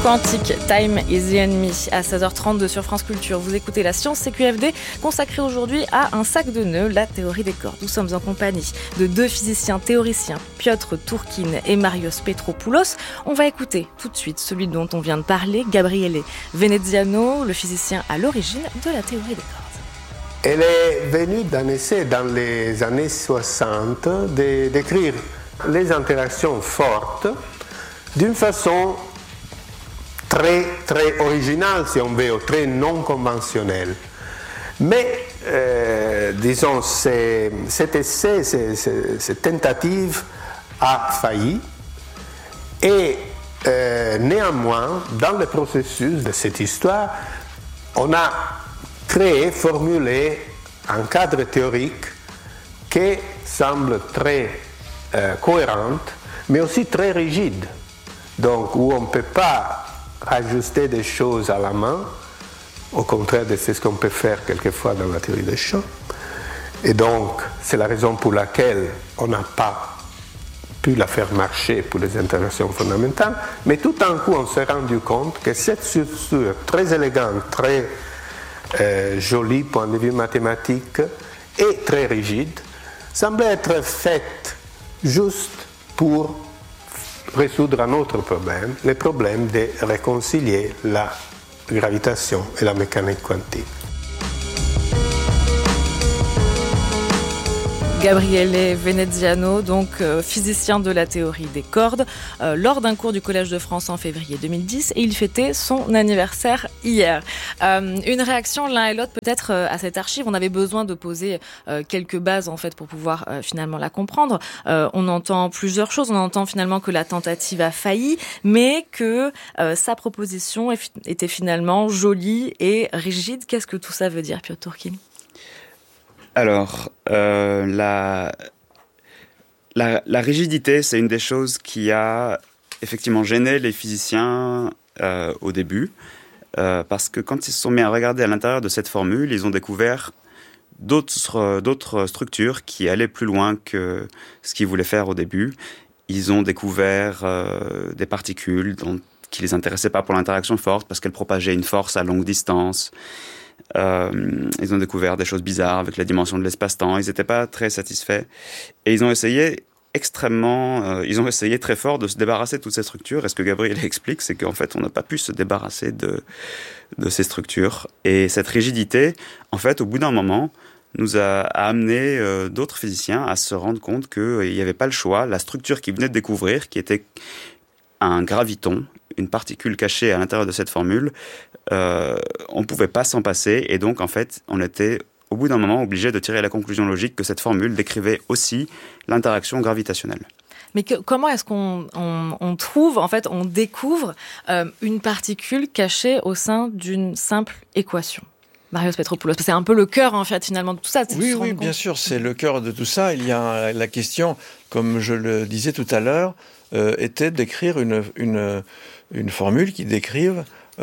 Quantique, Time is the Enemy, à 16h32 sur France Culture. Vous écoutez la Science CQFD, consacrée aujourd'hui à un sac de nœuds, la théorie des cordes. Nous sommes en compagnie de deux physiciens théoriciens, Piotr Tourkin et Marios Petropoulos. On va écouter tout de suite celui dont on vient de parler, Gabriele Veneziano, le physicien à l'origine de la théorie des cordes. Elle est venue d'un essai dans les années 60 de décrire les interactions fortes d'une façon très originale, si on veut, très non conventionnelle. Mais, disons, cet essai, cette tentative a failli. Et néanmoins, dans le processus de cette histoire, on a créé, formulé un cadre théorique qui semble très cohérent, mais aussi très rigide. Donc, où on ne peut pas ajuster des choses à la main, au contraire de ce qu'on peut faire quelquefois dans la théorie des champs. Et donc, c'est la raison pour laquelle on n'a pas pu la faire marcher pour les interactions fondamentales, mais tout d'un coup, on s'est rendu compte que cette structure très élégante, très jolie point de vue mathématique et très rigide, semblait être faite juste pour résoudre un autre problème, le problème de réconcilier la gravitation et la mécanique quantique. Gabriele Veneziano, donc physicien de la théorie des cordes, lors d'un cours du Collège de France en février 2010, et il fêtait son anniversaire hier. Une réaction l'un et l'autre peut-être à cette archive. On avait besoin de poser quelques bases en fait pour pouvoir finalement la comprendre. On entend plusieurs choses. On entend finalement que la tentative a failli, mais que sa proposition était finalement jolie et rigide. Qu'est-ce que tout ça veut dire, Piotr Tourkin ? Alors, la rigidité, c'est une des choses qui a effectivement gêné les physiciens au début, parce que quand ils se sont mis à regarder à l'intérieur de cette formule, ils ont découvert d'autres structures qui allaient plus loin que ce qu'ils voulaient faire au début. Ils ont découvert des particules qui les intéressaient pas pour l'interaction forte, parce qu'elles propageaient une force à longue distance. Ils ont découvert des choses bizarres avec la dimension de l'espace-temps. Ils n'étaient pas très satisfaits. Et ils ont essayé très fort de se débarrasser de toutes ces structures. Et ce que Gabriel explique, c'est qu'en fait, on n'a pas pu se débarrasser de ces structures. Et cette rigidité, en fait, au bout d'un moment, nous a amené d'autres physiciens à se rendre compte qu'il n'y avait pas le choix. La structure qu'ils venaient de découvrir, qui était un graviton, une particule cachée à l'intérieur de cette formule, on ne pouvait pas s'en passer, et donc en fait on était au bout d'un moment obligé de tirer la conclusion logique que cette formule décrivait aussi l'interaction gravitationnelle. Mais comment est-ce qu'on trouve, en fait on découvre une particule cachée au sein d'une simple équation ? Marios Petropoulos, c'est un peu le cœur en fait finalement de tout ça. Oui, bien sûr, c'est le cœur de tout ça. Il y a la question, comme je le disais tout à l'heure, était d'écrire une formule qui décrive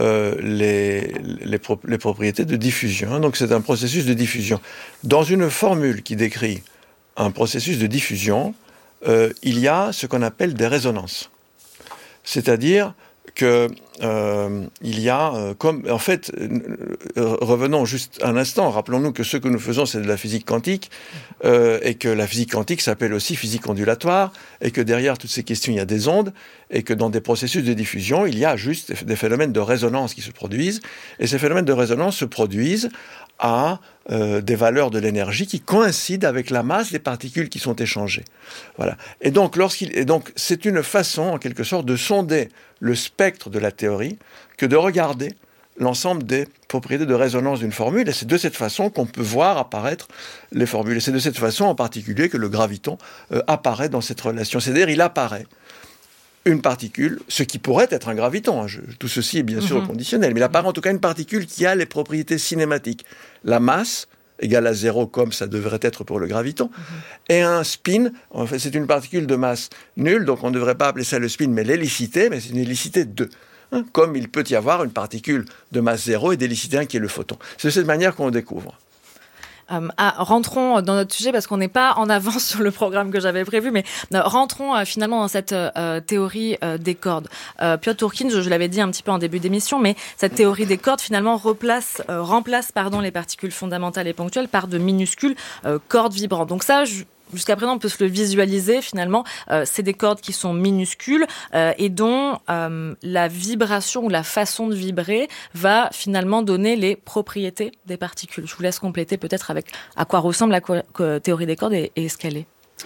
les propriétés de diffusion. Donc c'est un processus de diffusion. Dans une formule qui décrit un processus de diffusion, il y a ce qu'on appelle des résonances. C'est-à-dire que il y a, en fait, revenons juste un instant, rappelons-nous que ce que nous faisons, c'est de la physique quantique, et que la physique quantique s'appelle aussi physique ondulatoire, et que derrière toutes ces questions, il y a des ondes, et que dans des processus de diffusion, il y a juste des phénomènes de résonance qui se produisent, et ces phénomènes de résonance se produisent à des valeurs de l'énergie qui coïncident avec la masse des particules qui sont échangées. Voilà. Et donc, c'est une façon, en quelque sorte, de sonder le spectre de la théorie que de regarder l'ensemble des propriétés de résonance d'une formule. Et c'est de cette façon qu'on peut voir apparaître les formules. Et c'est de cette façon, en particulier, que le graviton apparaît dans cette relation. C'est-à-dire, il apparaît une particule, ce qui pourrait être un graviton. Tout ceci est bien sûr conditionnel, mais il apparaît en tout cas une particule qui a les propriétés cinématiques. La masse égale à 0, comme ça devrait être pour le graviton, et un spin, en fait, c'est une particule de masse nulle, donc on ne devrait pas appeler ça le spin, mais l'hélicité, mais c'est une hélicité 2. Comme il peut y avoir une particule de masse 0 et d'hélicité 1 qui est le photon. C'est de cette manière qu'on découvre. Rentrons dans notre sujet parce qu'on n'est pas en avance sur le programme que j'avais prévu, mais rentrons finalement dans cette théorie des cordes. Piotr Turkin, je l'avais dit un petit peu en début d'émission, mais cette théorie des cordes finalement remplace les particules fondamentales et ponctuelles par de minuscules cordes vibrantes. Donc ça, jusqu'à présent, on peut se le visualiser finalement. C'est des cordes qui sont minuscules et dont la vibration ou la façon de vibrer va finalement donner les propriétés des particules. Je vous laisse compléter peut-être avec à quoi ressemble la théorie des cordes et ce qu'elle est.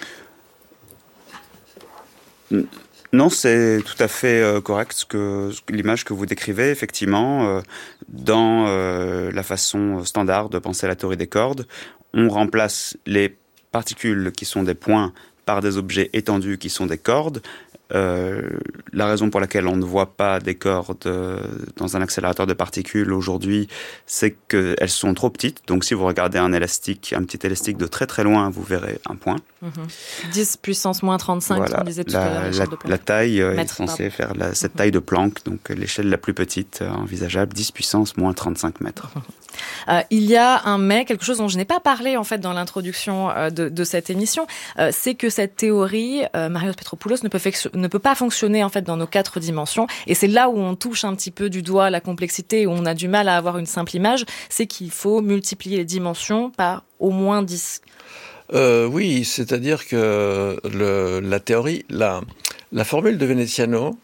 Non, c'est tout à fait correct l'image que vous décrivez. Effectivement, dans la façon standard de penser à la théorie des cordes, on remplace les particules qui sont des points par des objets étendus qui sont des cordes. La raison pour laquelle on ne voit pas des cordes dans un accélérateur de particules aujourd'hui, c'est qu'elles sont trop petites. Donc si vous regardez un petit élastique de très très loin, vous verrez un point. 10 puissance moins 35, voilà, on disait tout à l'heure. La taille est censée faire cette taille de Planck, donc l'échelle la plus petite envisageable, 10 puissance moins 35 mètres. Il y a un mais, quelque chose dont je n'ai pas parlé en fait dans l'introduction de cette émission, c'est que cette théorie, Marios Petropoulos, ne peut pas fonctionner en fait dans nos 4 dimensions. Et c'est là où on touche un petit peu du doigt la complexité, où on a du mal à avoir une simple image, c'est qu'il faut multiplier les dimensions par au moins 10. Oui, c'est-à-dire que la théorie, la formule de Veneziano,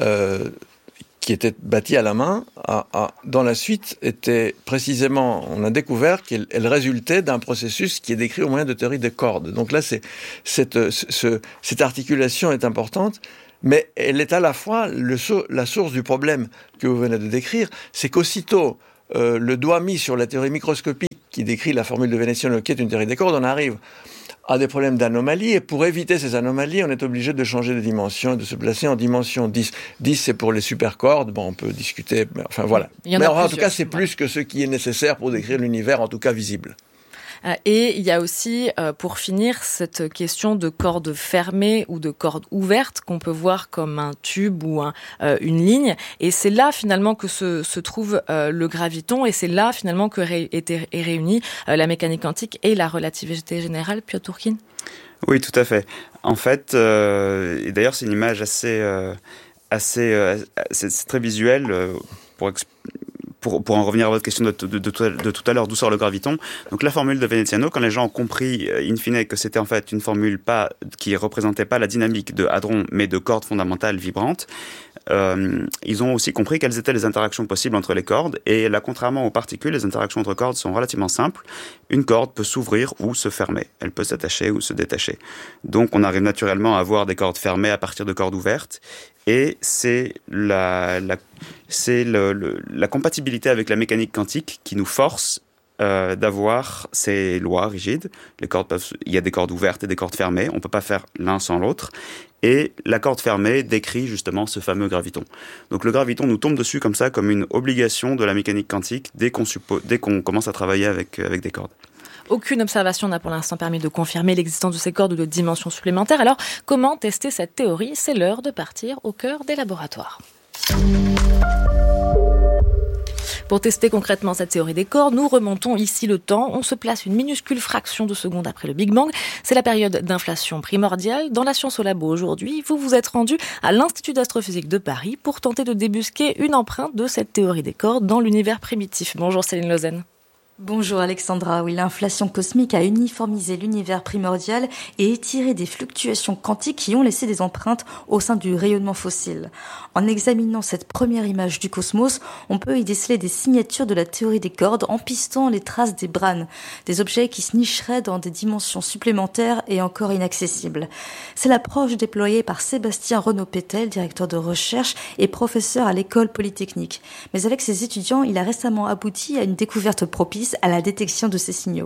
qui était bâtie à la main, dans la suite était précisément, on a découvert qu'elle résultait d'un processus qui est décrit au moyen de théorie des cordes. Donc là, cette articulation est importante, mais elle est à la fois la source du problème que vous venez de décrire, c'est qu'aussitôt le doigt mis sur la théorie microscopique qui décrit la formule de Veneziano, qui est une théorie des cordes, on arrive à des problèmes d'anomalie, et pour éviter ces anomalies, on est obligé de changer de dimension et de se placer en dimension 10. 10, c'est pour les supercordes, bon, on peut discuter, mais enfin voilà. Mais en tout cas, c'est plus que ce qui est nécessaire pour décrire l'univers, en tout cas visible. Et il y a aussi, pour finir, cette question de cordes fermées ou de cordes ouvertes qu'on peut voir comme un tube ou une ligne. Et c'est là finalement que se trouve le graviton, et c'est là finalement que est réunie la mécanique quantique et la relativité générale. Piotr Turkin ? Oui, tout à fait. En fait, et d'ailleurs c'est une image c'est très visuel pour en revenir à votre question de tout à l'heure, d'où sort le graviton. Donc la formule de Veneziano, quand les gens ont compris in fine que c'était en fait une formule qui représentait pas la dynamique de hadrons, mais de cordes fondamentales vibrantes, ils ont aussi compris quelles étaient les interactions possibles entre les cordes. Et là, contrairement aux particules, les interactions entre cordes sont relativement simples. Une corde peut s'ouvrir ou se fermer. Elle peut s'attacher ou se détacher. Donc on arrive naturellement à avoir des cordes fermées à partir de cordes ouvertes. Et c'est la compatibilité avec la mécanique quantique qui nous force d'avoir ces lois rigides. Il y a des cordes ouvertes et des cordes fermées. On ne peut pas faire l'un sans l'autre. Et la corde fermée décrit justement ce fameux graviton. Donc le graviton nous tombe dessus comme ça, comme une obligation de la mécanique quantique dès qu'on commence à travailler avec des cordes. Aucune observation n'a pour l'instant permis de confirmer l'existence de ces cordes ou de dimensions supplémentaires. Alors, comment tester cette théorie ? C'est l'heure de partir au cœur des laboratoires. Pour tester concrètement cette théorie des cordes, nous remontons ici le temps. On se place une minuscule fraction de seconde après le Big Bang. C'est la période d'inflation primordiale. Dans la science au labo aujourd'hui, vous vous êtes rendu à l'Institut d'astrophysique de Paris pour tenter de débusquer une empreinte de cette théorie des cordes dans l'univers primitif. Bonjour Céline Lausanne. Bonjour Alexandra. Oui, l'inflation cosmique a uniformisé l'univers primordial et étiré des fluctuations quantiques qui ont laissé des empreintes au sein du rayonnement fossile. En examinant cette première image du cosmos, on peut y déceler des signatures de la théorie des cordes en pistant les traces des brane, des objets qui se nicheraient dans des dimensions supplémentaires et encore inaccessibles. C'est l'approche déployée par Sébastien Renaud-Pétel, directeur de recherche et professeur à l'école polytechnique. Mais avec ses étudiants, il a récemment abouti à une découverte propice à la détection de ces signaux.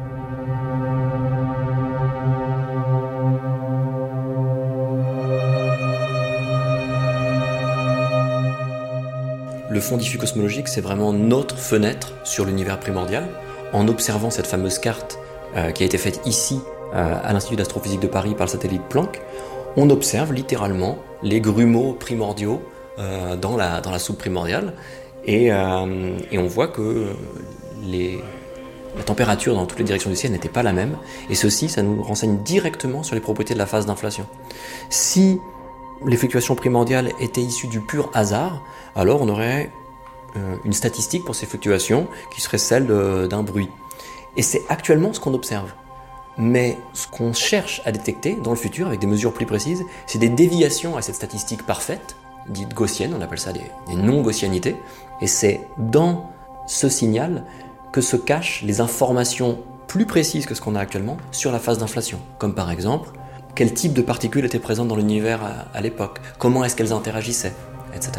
Le fond diffus cosmologique, c'est vraiment notre fenêtre sur l'univers primordial. En observant cette fameuse carte qui a été faite ici, à l'Institut d'astrophysique de Paris par le satellite Planck, on observe littéralement les grumeaux primordiaux dans la soupe primordiale. Et on voit que la température dans toutes les directions du ciel n'était pas la même, et ceci, ça nous renseigne directement sur les propriétés de la phase d'inflation. Si les fluctuations primordiales étaient issues du pur hasard, alors on aurait une statistique pour ces fluctuations qui serait celle d'un bruit. Et c'est actuellement ce qu'on observe. Mais ce qu'on cherche à détecter dans le futur, avec des mesures plus précises, c'est des déviations à cette statistique parfaite, dite gaussienne, on appelle ça des non-gaussianités, et c'est dans ce signal que se cachent les informations plus précises que ce qu'on a actuellement sur la phase d'inflation, comme par exemple, quel type de particules étaient présentes dans l'univers à l'époque, comment est-ce qu'elles interagissaient, etc.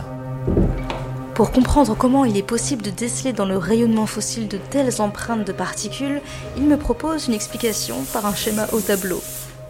Pour comprendre comment il est possible de déceler dans le rayonnement fossile de telles empreintes de particules, il me propose une explication par un schéma au tableau.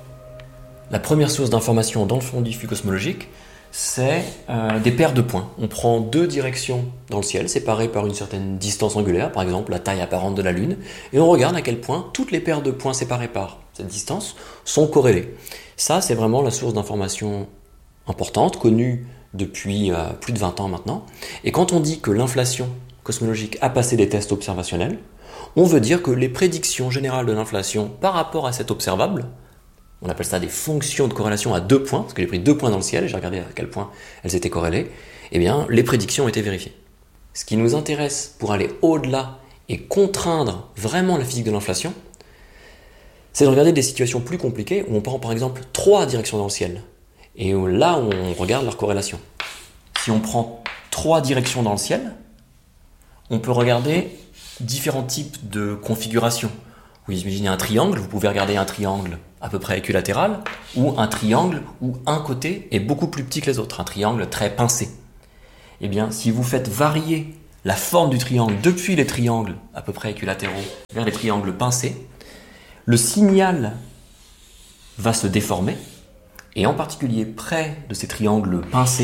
La première source d'information dans le fond diffus cosmologique, c'est des paires de points. On prend deux directions dans le ciel, séparées par une certaine distance angulaire, par exemple la taille apparente de la Lune, et on regarde à quel point toutes les paires de points séparées par cette distance sont corrélées. Ça, c'est vraiment la source d'information importante, connue depuis plus de 20 ans maintenant. Et quand on dit que l'inflation cosmologique a passé des tests observationnels, on veut dire que les prédictions générales de l'inflation par rapport à cet observable, on appelle ça des fonctions de corrélation à 2 points, parce que j'ai pris 2 points dans le ciel et j'ai regardé à quel point elles étaient corrélées, eh bien les prédictions ont été vérifiées. Ce qui nous intéresse pour aller au-delà et contraindre vraiment la physique de l'inflation, c'est de regarder des situations plus compliquées où on prend par exemple 3 directions dans le ciel. Et là, on regarde leur corrélation. Si on prend 3 directions dans le ciel, on peut regarder différents types de configurations. Vous imaginez un triangle, vous pouvez regarder un triangle à peu près équilatéral, ou un triangle où un côté est beaucoup plus petit que les autres, un triangle très pincé. Eh bien, si vous faites varier la forme du triangle depuis les triangles à peu près équilatéraux vers les triangles pincés, le signal va se déformer, et en particulier près de ces triangles pincés,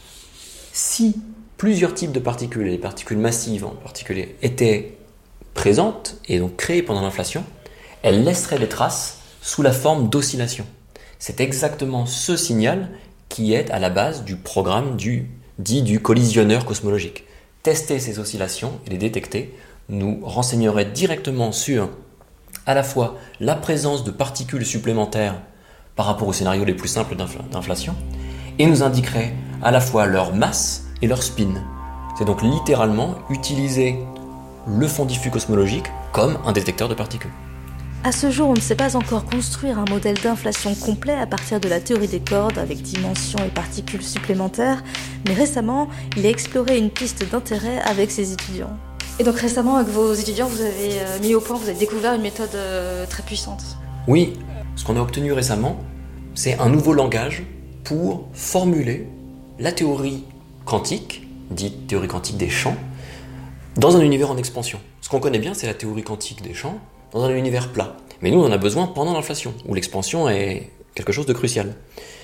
si plusieurs types de particules, et les particules massives en particulier, étaient présentes et donc créées pendant l'inflation, elles laisseraient des traces sous la forme d'oscillations. C'est exactement ce signal qui est à la base du programme dit du collisionneur cosmologique. Tester ces oscillations et les détecter nous renseignerait directement sur à la fois la présence de particules supplémentaires par rapport aux scénarios les plus simples d'inflation, et nous indiquerait à la fois leur masse et leur spin. C'est donc littéralement utiliser le fond diffus cosmologique comme un détecteur de particules. À ce jour, on ne sait pas encore construire un modèle d'inflation complet à partir de la théorie des cordes avec dimensions et particules supplémentaires, mais récemment, il a exploré une piste d'intérêt avec ses étudiants. Et donc récemment, avec vos étudiants, vous avez mis au point, vous avez découvert une méthode très puissante. Oui, ce qu'on a obtenu récemment, c'est un nouveau langage pour formuler la théorie quantique, dite théorie quantique des champs, dans un univers en expansion. Ce qu'on connaît bien, c'est la théorie quantique des champs dans un univers plat. Mais nous, on en a besoin pendant l'inflation, où l'expansion est quelque chose de crucial.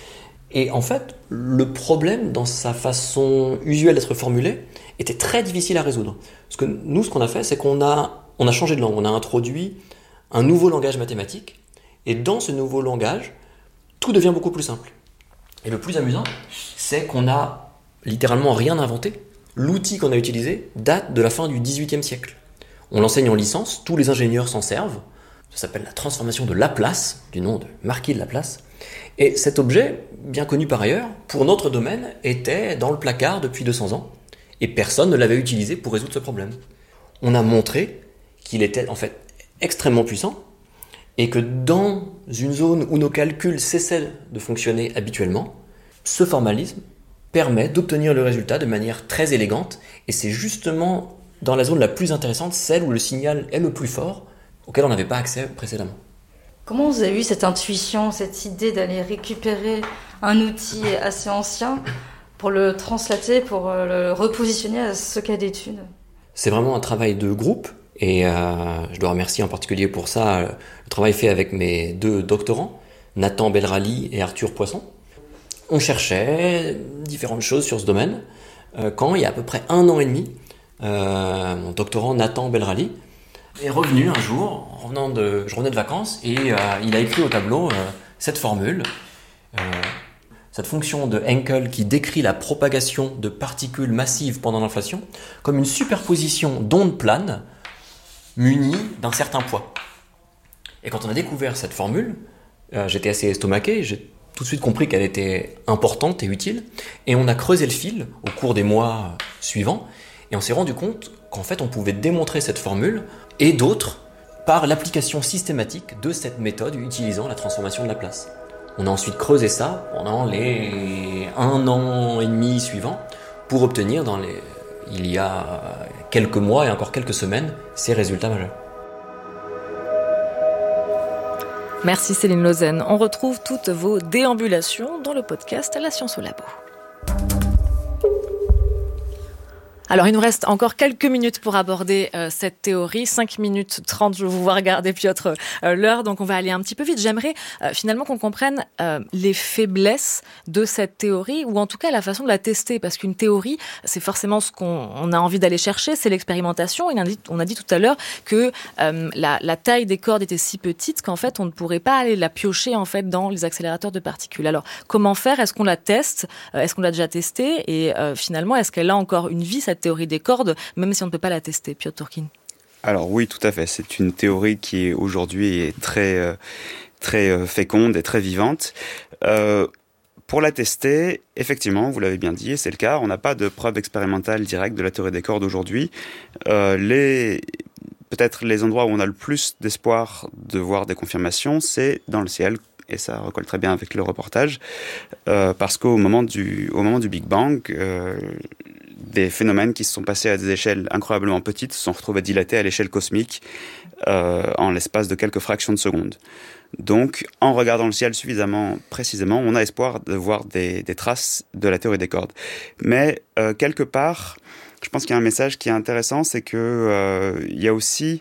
Et en fait, le problème, dans sa façon usuelle d'être formulé, était très difficile à résoudre. Parce que nous, ce qu'on a fait, c'est qu'on a changé de langue. On a introduit un nouveau langage mathématique. Et dans ce nouveau langage, tout devient beaucoup plus simple. Et le plus amusant, c'est qu'on n'a littéralement rien inventé. L'outil qu'on a utilisé date de la fin du XVIIIe siècle. On l'enseigne en licence, tous les ingénieurs s'en servent. Ça s'appelle la transformation de Laplace, du nom de Marquis de Laplace. Et cet objet, bien connu par ailleurs, pour notre domaine, était dans le placard depuis 200 ans. Et personne ne l'avait utilisé pour résoudre ce problème. On a montré qu'il était en fait extrêmement puissant, et que dans une zone où nos calculs cessaient de fonctionner habituellement, ce formalisme permet d'obtenir le résultat de manière très élégante, et c'est justement dans la zone la plus intéressante, celle où le signal est le plus fort, auquel on n'avait pas accès précédemment. Comment vous avez eu cette intuition, cette idée d'aller récupérer un outil assez ancien pour le translater, pour le repositionner à ce cas d'étude ? C'est vraiment un travail de groupe, et je dois remercier en particulier pour ça le travail fait avec mes 2 doctorants, Nathan Belrali et Arthur Poisson. On cherchait différentes choses sur ce domaine, quand il y a à peu près 1 an et demi, mon doctorant Nathan Belrali est revenu un jour, je revenais de vacances, et il a écrit au tableau cette formule, cette fonction de Henkel qui décrit la propagation de particules massives pendant l'inflation comme une superposition d'ondes planes muni d'un certain poids. Et quand on a découvert cette formule, j'étais assez estomaqué, j'ai tout de suite compris qu'elle était importante et utile, et on a creusé le fil au cours des mois suivants, et on s'est rendu compte qu'en fait on pouvait démontrer cette formule, et d'autres, par l'application systématique de cette méthode utilisant la transformation de Laplace. On a ensuite creusé ça pendant les 1 an et demi suivants pour obtenir il y a quelques mois et encore quelques semaines ces résultats majeurs. Merci Céline Lausanne. On retrouve toutes vos déambulations dans le podcast La Science au Labo. Alors, il nous reste encore quelques minutes pour aborder cette théorie. 5 minutes 30, je vous vois regarder Piotr l'heure, donc on va aller un petit peu vite. J'aimerais finalement qu'on comprenne les faiblesses de cette théorie, ou en tout cas la façon de la tester, parce qu'une théorie, c'est forcément ce qu'on a envie d'aller chercher, c'est l'expérimentation. On a dit tout à l'heure que la taille des cordes était si petite qu'en fait, on ne pourrait pas aller la piocher en fait dans les accélérateurs de particules. Alors, comment faire ? Est-ce qu'on la teste ? Est-ce qu'on l'a déjà testée ? Et finalement, est-ce qu'elle a encore une vie, cette théorie des cordes, même si on ne peut pas la tester, Piotr Turkin? Alors oui, tout à fait. C'est une théorie qui aujourd'hui est très féconde et très vivante. Pour la tester, effectivement, vous l'avez bien dit, et c'est le cas, on n'a pas de preuve expérimentale directe de la théorie des cordes aujourd'hui. Peut-être les endroits où on a le plus d'espoir de voir des confirmations, c'est dans le ciel. Et ça recolle très bien avec le reportage, parce qu'au moment du Big Bang, des phénomènes qui se sont passés à des échelles incroyablement petites se sont retrouvés dilatés à l'échelle cosmique en l'espace de quelques fractions de secondes. Donc, en regardant le ciel suffisamment précisément, on a espoir de voir des traces de la théorie des cordes. Mais quelque part, je pense qu'il y a un message qui est intéressant, c'est que il y a aussi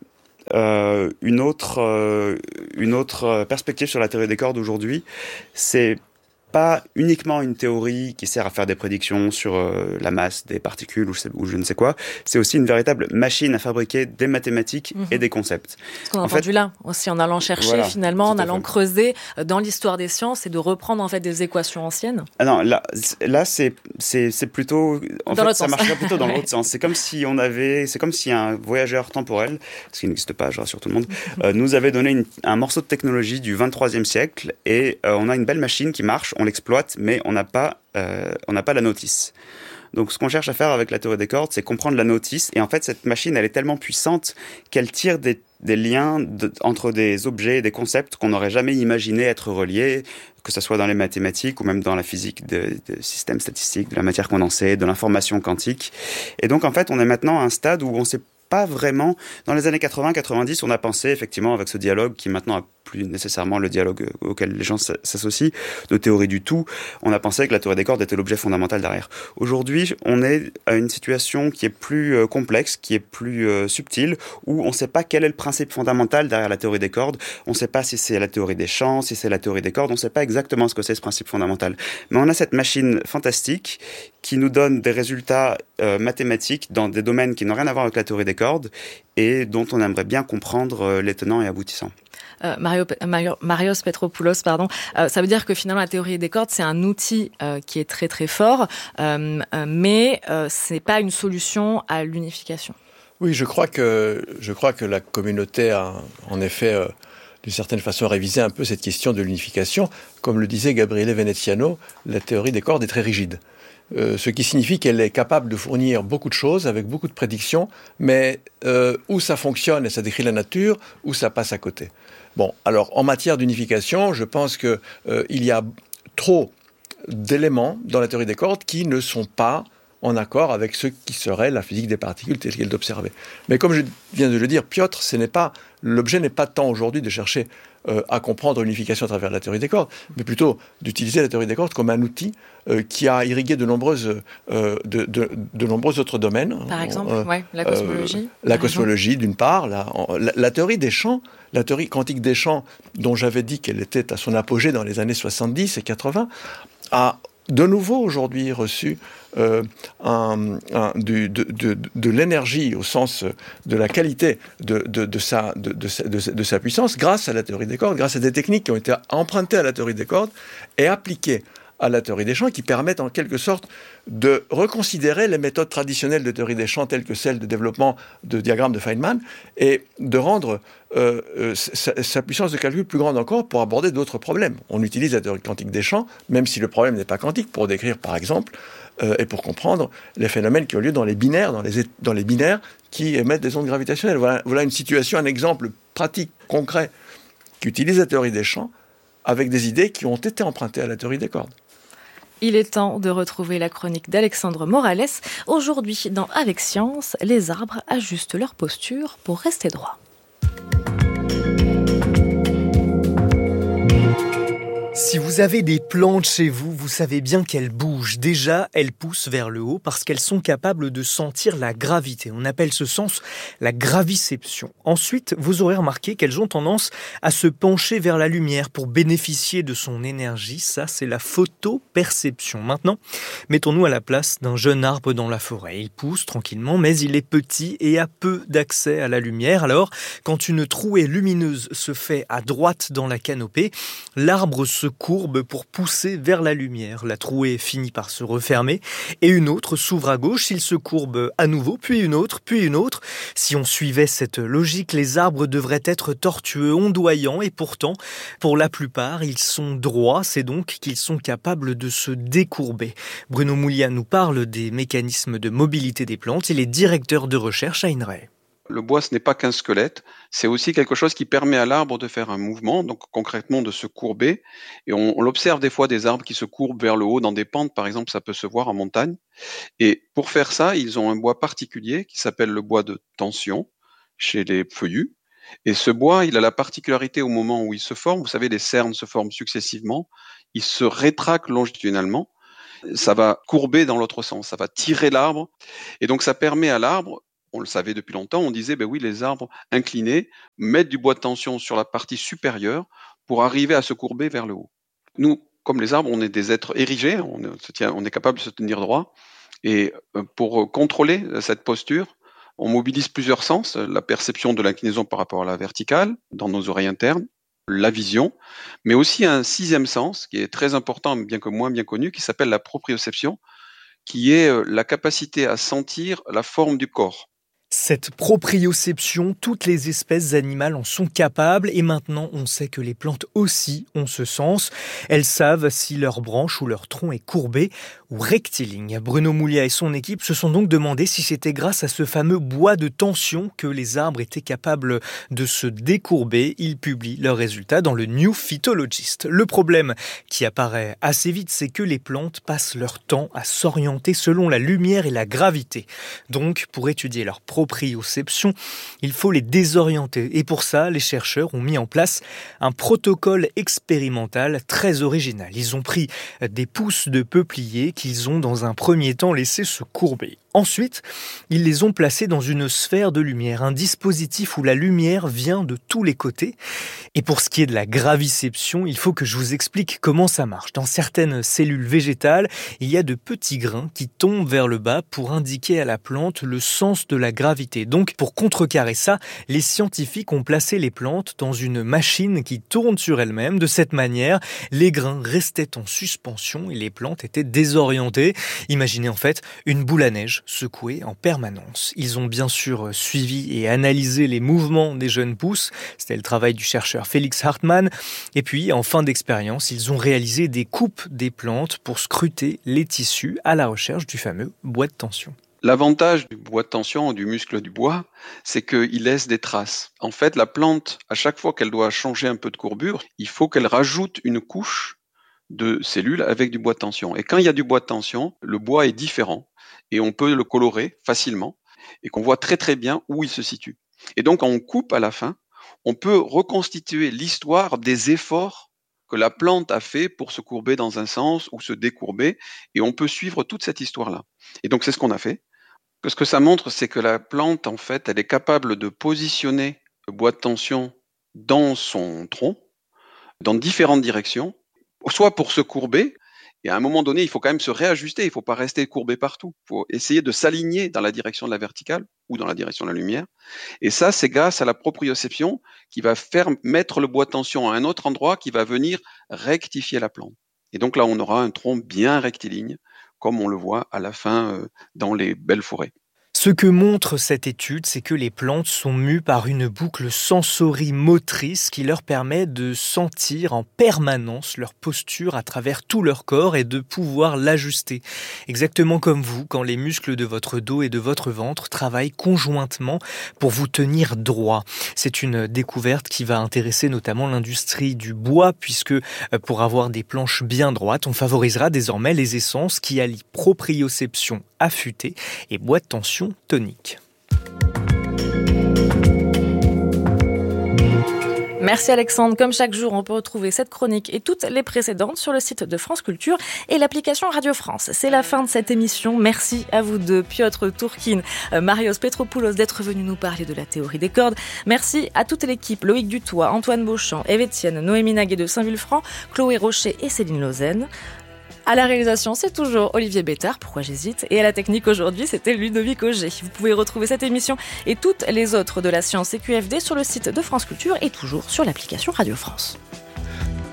une autre perspective sur la théorie des cordes aujourd'hui. C'est pas uniquement une théorie qui sert à faire des prédictions sur la masse des particules ou je ne sais quoi. C'est aussi une véritable machine à fabriquer des mathématiques et des concepts. Ce qu'on a entendu là aussi, en allant chercher voilà, finalement, en allant creuser dans l'histoire des sciences et de reprendre en fait des équations anciennes. Ah non, là c'est plutôt, en fait, ça marcherait plutôt dans l'autre sens. C'est comme si un voyageur temporel, ce qui n'existe pas, je rassure tout le monde, nous avait donné un morceau de technologie du 23e siècle et on a une belle machine qui marche, on l'exploite, mais on n'a pas la notice. Donc, ce qu'on cherche à faire avec la théorie des cordes, c'est comprendre la notice. Et en fait, cette machine, elle est tellement puissante qu'elle tire des liens entre des objets, des concepts qu'on n'aurait jamais imaginé être reliés, que ce soit dans les mathématiques ou même dans la physique de systèmes statistiques, de la matière condensée, de l'information quantique. Et donc, en fait, on est maintenant à un stade où on sait pas vraiment. Dans les années 80-90, on a pensé effectivement avec ce dialogue qui maintenant a plus nécessairement le dialogue auquel les gens s'associent, de théorie du tout, on a pensé que la théorie des cordes était l'objet fondamental derrière. Aujourd'hui, on est à une situation qui est plus complexe, qui est plus subtile, où on ne sait pas quel est le principe fondamental derrière la théorie des cordes, on ne sait pas si c'est la théorie des champs, si c'est la théorie des cordes, on ne sait pas exactement ce que c'est ce principe fondamental. Mais on a cette machine fantastique qui nous donne des résultats mathématiques dans des domaines qui n'ont rien à voir avec la théorie des cordes et dont on aimerait bien comprendre les tenants et aboutissants. Marios Petropoulos, ça veut dire que finalement la théorie des cordes, c'est un outil qui est très très fort, mais c'est pas une solution à l'unification. Oui, je crois que la communauté a en effet d'une certaine façon révisé un peu cette question de l'unification. Comme le disait Gabriele Veneziano, la théorie des cordes est très rigide. Ce qui signifie qu'elle est capable de fournir beaucoup de choses avec beaucoup de prédictions, mais où ça fonctionne et ça décrit la nature, où ça passe à côté. Bon, alors en matière d'unification, je pense qu'il y a trop d'éléments dans la théorie des cordes qui ne sont pas en accord avec ce qui serait la physique des particules telle qu'elle est observée. Mais comme je viens de le dire, Piotr, l'objet n'est pas tant aujourd'hui de chercher à comprendre l'unification à travers la théorie des cordes, mais plutôt d'utiliser la théorie des cordes comme un outil qui a irrigué de nombreux autres domaines. Par exemple, la cosmologie. La cosmologie, d'une part, la théorie des champs, la théorie quantique des champs, dont j'avais dit qu'elle était à son apogée dans les années 70 et 80, a de nouveau aujourd'hui reçu de l'énergie au sens de la qualité de sa puissance grâce à la théorie des cordes, grâce à des techniques qui ont été empruntées à la théorie des cordes et appliquées à la théorie des champs, qui permettent en quelque sorte de reconsidérer les méthodes traditionnelles de théorie des champs, telles que celles de développement de diagrammes de Feynman, et de rendre sa puissance de calcul plus grande encore pour aborder d'autres problèmes. On utilise la théorie quantique des champs, même si le problème n'est pas quantique, pour décrire par exemple et pour comprendre les phénomènes qui ont lieu dans les binaires, dans les binaires qui émettent des ondes gravitationnelles. Voilà une situation, un exemple pratique, concret, qui utilise la théorie des champs avec des idées qui ont été empruntées à la théorie des cordes. Il est temps de retrouver la chronique d'Alexandre Morales. Aujourd'hui, dans Avec Science, les arbres ajustent leur posture pour rester droits. Si vous avez des plantes chez vous, vous savez bien qu'elles bougent. Déjà, elles poussent vers le haut parce qu'elles sont capables de sentir la gravité. On appelle ce sens la graviception. Ensuite, vous aurez remarqué qu'elles ont tendance à se pencher vers la lumière pour bénéficier de son énergie. Ça, c'est la photoperception. Maintenant, mettons-nous à la place d'un jeune arbre dans la forêt. Il pousse tranquillement, mais il est petit et a peu d'accès à la lumière. Alors, quand une trouée lumineuse se fait à droite dans la canopée, l'arbre se courbe pour pousser vers la lumière. La trouée finit par se refermer et une autre s'ouvre à gauche. Il se courbe à nouveau, puis une autre, puis une autre. Si on suivait cette logique, les arbres devraient être tortueux, ondoyants et pourtant, pour la plupart, ils sont droits. C'est donc qu'ils sont capables de se décourber. Bruno Mouliat nous parle des mécanismes de mobilité des plantes. Il est directeur de recherche à INRAE. Le bois, ce n'est pas qu'un squelette, c'est aussi quelque chose qui permet à l'arbre de faire un mouvement, donc concrètement de se courber. Et on l'observe des fois, des arbres qui se courbent vers le haut dans des pentes, par exemple, ça peut se voir en montagne. Et pour faire ça, ils ont un bois particulier qui s'appelle le bois de tension chez les feuillus. Et ce bois, il a la particularité au moment où il se forme, vous savez, les cernes se forment successivement, il se rétracte longitudinalement, ça va courber dans l'autre sens, ça va tirer l'arbre. Et donc ça permet à l'arbre, on le savait depuis longtemps, on disait, ben oui, les arbres inclinés mettent du bois de tension sur la partie supérieure pour arriver à se courber vers le haut. Nous, comme les arbres, on est des êtres érigés, on est capable de se tenir droit. Et pour contrôler cette posture, on mobilise plusieurs sens, la perception de l'inclinaison par rapport à la verticale, dans nos oreilles internes, la vision, mais aussi un sixième sens, qui est très important, bien que moins bien connu, qui s'appelle la proprioception, qui est la capacité à sentir la forme du corps. Cette proprioception, toutes les espèces animales en sont capables et maintenant on sait que les plantes aussi ont ce sens. Elles savent si leur branche ou leur tronc est courbé ou rectiligne. Bruno Mouliat et son équipe se sont donc demandé si c'était grâce à ce fameux bois de tension que les arbres étaient capables de se décourber. Ils publient leurs résultats dans le New Phytologist. Le problème qui apparaît assez vite, c'est que les plantes passent leur temps à s'orienter selon la lumière et la gravité. Donc, pour étudier leur proprioception, il faut les désorienter. Et pour ça, les chercheurs ont mis en place un protocole expérimental très original. Ils ont pris des pousses de peuplier qu'ils ont dans un premier temps laissé se courber. Ensuite, ils les ont placés dans une sphère de lumière, un dispositif où la lumière vient de tous les côtés. Et pour ce qui est de la graviception, il faut que je vous explique comment ça marche. Dans certaines cellules végétales, il y a de petits grains qui tombent vers le bas pour indiquer à la plante le sens de la gravité. Donc, pour contrecarrer ça, les scientifiques ont placé les plantes dans une machine qui tourne sur elle-même. De cette manière, les grains restaient en suspension et les plantes étaient désorientées. Imaginez en fait une boule à neige secoués en permanence. Ils ont bien sûr suivi et analysé les mouvements des jeunes pousses. C'était le travail du chercheur Félix Hartmann. Et puis, en fin d'expérience, ils ont réalisé des coupes des plantes pour scruter les tissus à la recherche du fameux bois de tension. L'avantage du bois de tension, du muscle du bois, c'est qu'il laisse des traces. En fait, la plante, à chaque fois qu'elle doit changer un peu de courbure, il faut qu'elle rajoute une couche de cellules avec du bois de tension. Et quand il y a du bois de tension, le bois est différent et on peut le colorer facilement et qu'on voit très très bien où il se situe. Et donc, quand on coupe à la fin, on peut reconstituer l'histoire des efforts que la plante a fait pour se courber dans un sens ou se décourber et on peut suivre toute cette histoire-là. Et donc, c'est ce qu'on a fait. Ce que ça montre, c'est que la plante, en fait, elle est capable de positionner le bois de tension dans son tronc, dans différentes directions, soit pour se courber, et à un moment donné, il faut quand même se réajuster, il ne faut pas rester courbé partout. Il faut essayer de s'aligner dans la direction de la verticale ou dans la direction de la lumière. Et ça, c'est grâce à la proprioception qui va faire mettre le bois de tension à un autre endroit qui va venir rectifier la plante. Et donc là, on aura un tronc bien rectiligne, comme on le voit à la fin dans les belles forêts. Ce que montre cette étude, c'est que les plantes sont mues par une boucle sensorimotrice qui leur permet de sentir en permanence leur posture à travers tout leur corps et de pouvoir l'ajuster. Exactement comme vous, quand les muscles de votre dos et de votre ventre travaillent conjointement pour vous tenir droit. C'est une découverte qui va intéresser notamment l'industrie du bois, puisque pour avoir des planches bien droites, on favorisera désormais les essences qui allient proprioception affûtée et bois de tension tonique. Merci Alexandre. Comme chaque jour, on peut retrouver cette chronique et toutes les précédentes sur le site de France Culture et l'application Radio France. C'est la fin de cette émission. Merci à vous deux, Piotr Tourkin, Marios Petropoulos, d'être venus nous parler de la théorie des cordes. Merci à toute l'équipe, Loïc Dutoit, Antoine Beauchamp, Eve Etienne, Noémie Naguet de Saint-Vulfranc, Chloé Rocher et Céline Lausanne. À la réalisation, c'est toujours Olivier Bétard, pourquoi j'hésite, et à la technique aujourd'hui, c'était Ludovic Auger. Vous pouvez retrouver cette émission et toutes les autres de la science et QFD sur le site de France Culture et toujours sur l'application Radio France.